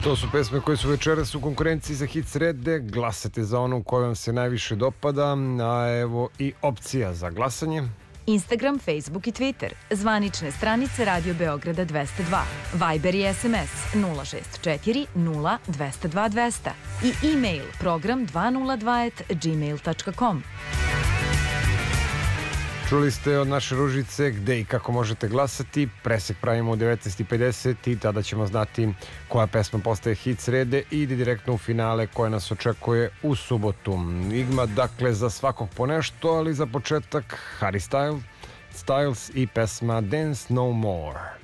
To su pesme koje su večeras u konkurenciji za hit srede. Glasate za onu koja vam se najviše dopada, a evo i opcija za glasanje. Instagram, Facebook i Twitter. Zvanične stranice Radio Beograda 202. Viber i SMS 064 0 202 200. I e-mail program 202@gmail.com. Čuli ste od naše Ružice gde i kako možete glasati. Presek pravimo u 19:50 i tada ćemo znati koja pesma postaje hit srede i ide direktno u finale koje nas očekuje u subotu. Igma dakle za svakog po nešto, ali za početak Harry Styles i pesma Dance No More.